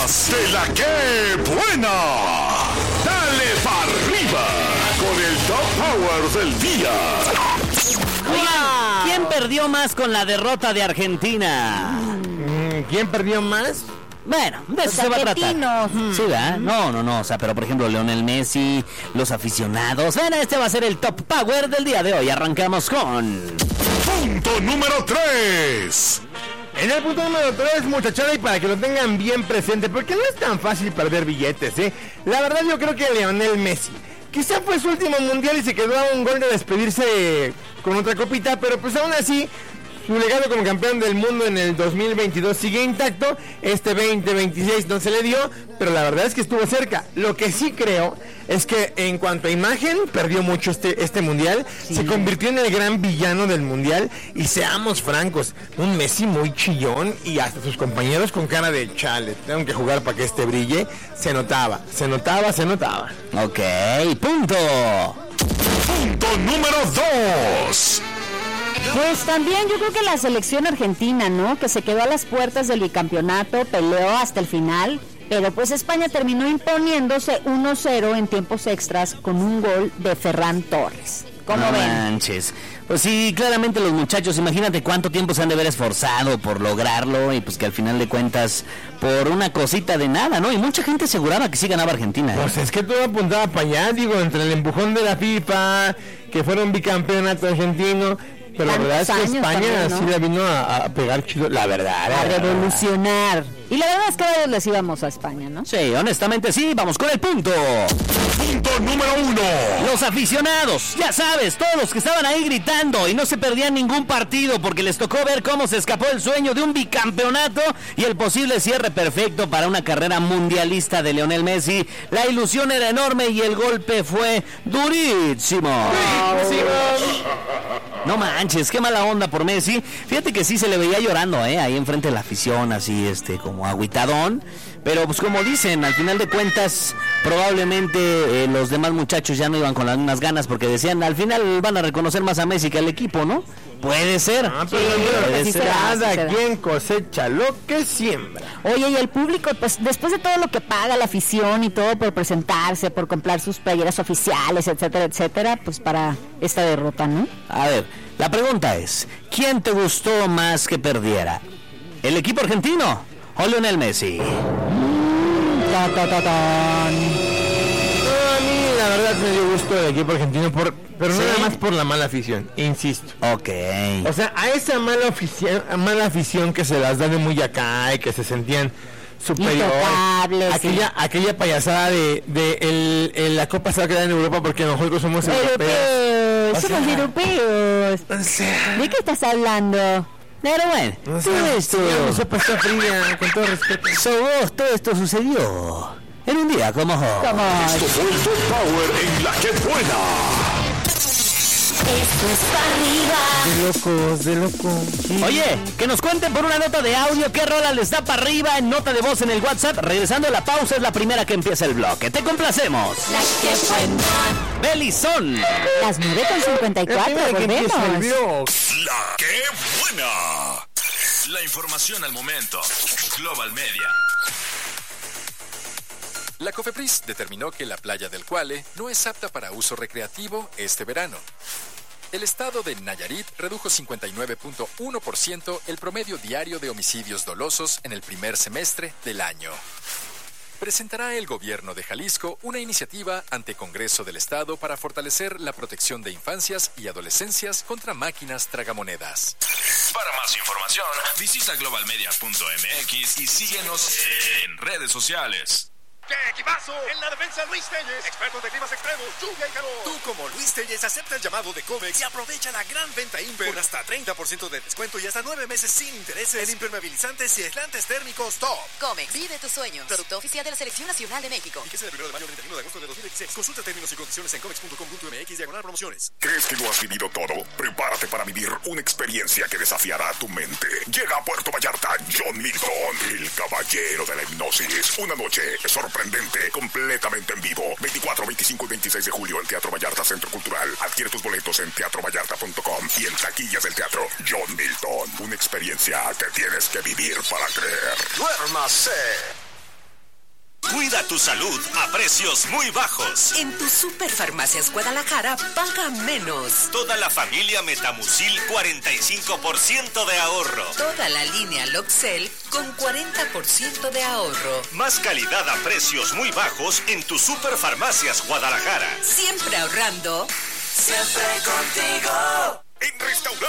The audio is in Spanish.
De la que buena. Dale para arriba con el Top Power del día. Oigan, ¿quién perdió más con la derrota de Argentina? ¿Quién perdió más? Bueno, de eso se va a tratar. Sí, ¿verdad? No, o sea, pero por ejemplo, Lionel Messi, los aficionados. Bueno, este va a ser el Top Power del día de hoy. Arrancamos con... Punto número 3. En el punto número 3, muchachada, y para que lo tengan bien presente, porque no es tan fácil perder billetes, ¿eh? La verdad yo creo que Lionel Messi, quizá fue su último mundial y se quedó a un gol de despedirse con otra copita, pero pues aún así, su legado como campeón del mundo en el 2022 sigue intacto. Este 2026 no se le dio, pero la verdad es que estuvo cerca. Lo que sí creo es que en cuanto a imagen, perdió mucho este mundial. Sí. Se convirtió en el gran villano del mundial. Y seamos francos, un Messi muy chillón y hasta sus compañeros con cara de chale, tengo que jugar para que este brille. Se notaba. Ok, punto. Punto número 2. Pues también yo creo que la selección argentina, ¿no? Que se quedó a las puertas del bicampeonato, peleó hasta el final, pero pues España terminó imponiéndose 1-0 en tiempos extras con un gol de Ferran Torres. ¿Cómo ven? Manches. Pues sí, claramente los muchachos, imagínate cuánto tiempo se han de haber esforzado por lograrlo y pues que al final de cuentas por una cosita de nada, ¿no? Y mucha gente aseguraba que sí ganaba Argentina, ¿eh? Pues es que todo apuntaba para allá, digo, entre el empujón de la FIFA, que fueron bicampeonato argentino. Pero la verdad es que España también, ¿no? Sí le vino a pegar chido, la verdad. A revolucionar. Y la verdad es que ahora les íbamos a España, ¿no? Sí, honestamente sí, vamos con el punto. Punto número 1. Los aficionados, ya sabes, todos los que estaban ahí gritando y no se perdían ningún partido porque les tocó ver cómo se escapó el sueño de un bicampeonato y el posible cierre perfecto para una carrera mundialista de Lionel Messi. La ilusión era enorme y el golpe fue durísimo. No manches, qué mala onda por Messi. Fíjate que sí se le veía llorando, ahí enfrente de la afición, así, como agüitadón. Pero pues como dicen, al final de cuentas, probablemente los demás muchachos ya no iban con las mismas ganas porque decían, al final van a reconocer más a Messi que al equipo, ¿no? Puede ser. Puede ser. Cada quien cosecha lo que siembra. Oye, y el público, pues después de todo lo que paga la afición y todo por presentarse, por comprar sus playeras oficiales, etcétera, etcétera, pues para esta derrota, ¿no? A ver, la pregunta es, ¿quién te gustó más que perdiera? ¿El equipo argentino o Lionel Messi? A mí la verdad me dio gusto el equipo argentino, pero ¿sí? Nada más por la mala afición, insisto. Ok. O sea, a esa mala afición que se las da de muy acá y que se sentían superior. Aquella payasada de la Copa se va a quedar en Europa porque nosotros somos europeos. Somos europeos. O sea, ¿de qué estás hablando? Pero bueno, todo esto... fría, con todo respeto. Todo esto sucedió en un día como hoy. Esto fue el Top Power en la que buena. Esto es para arriba. De locos. Sí. Oye, que nos cuenten por una nota de audio qué rola les da para arriba en nota de voz en el WhatsApp. Regresando a la pausa es la primera que empieza el bloque. Te complacemos. La que buena. Belizón. Las 9:54, volvemos. La que buena. La información al momento. Global Media. La COFEPRIS determinó que la playa del Cuale no es apta para uso recreativo este verano. El estado de Nayarit redujo 59.1% el promedio diario de homicidios dolosos en el primer semestre del año. Presentará el gobierno de Jalisco una iniciativa ante Congreso del Estado para fortalecer la protección de infancias y adolescencias contra máquinas tragamonedas. Para más información, visita globalmedia.mx y síguenos en redes sociales. ¡Qué equipazo! En la defensa, Luis Telles, experto de climas extremos, lluvia y calor. Tú, como Luis Telles, acepta el llamado de Comex y aprovecha la gran venta Imper con hasta 30% de descuento y hasta 9 meses sin intereses en impermeabilizantes y aislantes térmicos top. Comex, vive tus sueños. Producto oficial de la Selección Nacional de México. Fíjese del 1 de mayo al 31 de agosto de 2016. Consulta términos y condiciones en comex.com.mx/promociones. ¿Crees que lo has vivido todo? Prepárate para vivir una experiencia que desafiará tu mente. Llega a Puerto Vallarta John Milton, el caballero de la hipnosis. Una noche sorprendente, completamente en vivo. 24, 25 y 26 de julio en Teatro Vallarta Centro Cultural. Adquiere tus boletos en teatrovallarta.com y en taquillas del teatro. John Milton, una experiencia que tienes que vivir para creer. ¡Duérmase! Cuida tu salud a precios muy bajos. En tu Superfarmacias Guadalajara, paga menos. Toda la familia Metamucil, 45% de ahorro. Toda la línea Loxel con 40% de ahorro. Más calidad a precios muy bajos en tu Superfarmacias Guadalajara. Siempre ahorrando. Siempre contigo. En Restaurante